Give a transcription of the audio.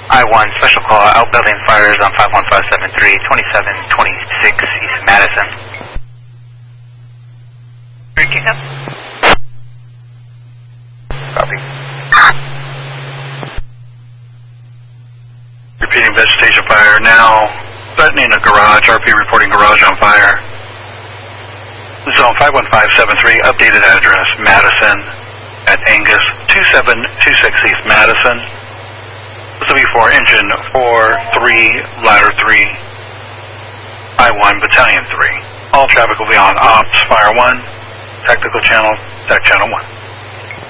I-1, special call, outbuilding fires on 51573, 2726 East Madison. Breaking up. Copy. Repeating vegetation fire now, threatening a garage, RP reporting garage on fire. Zone 51573, updated address, Madison at Angus, 2726 East Madison. This will be for engine 4-3, ladder 3, I-1, battalion 3. All traffic will be on ops, fire 1, technical channel, tech channel 1.